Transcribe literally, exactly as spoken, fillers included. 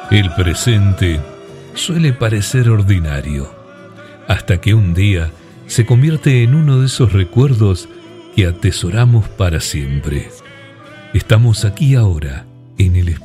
El presente suele parecer ordinario, hasta que un día se convierte en uno de esos recuerdos que atesoramos para siempre. Estamos aquí ahora, en el espacio.